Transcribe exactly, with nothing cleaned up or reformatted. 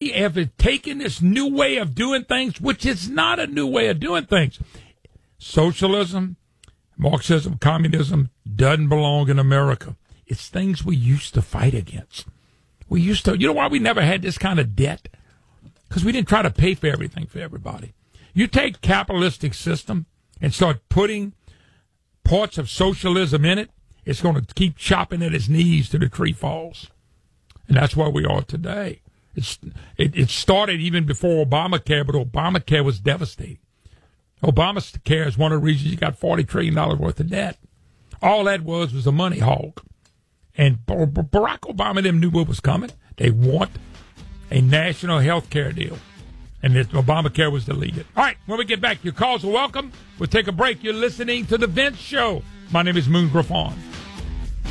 we have taken this new way of doing things, which is not a new way of doing things. Socialism, Marxism, communism doesn't belong in America. It's things we used to fight against. We used to, you know why we never had this kind of debt? Because we didn't try to pay for everything for everybody. You take capitalistic system and start putting parts of socialism in it, it's going to keep chopping at its knees till the tree falls. And that's where we are today. It's, it, it started even before Obamacare, but Obamacare was devastating. Obamacare is one of the reasons you got forty trillion dollars worth of debt. All that was was a money hog. And Barack Obama them knew what was coming. They want a national health care deal. And this Obamacare was deleted. All right, when we get back, your calls are welcome. We'll take a break. You're listening to The Vince Show. My name is Moon Griffon.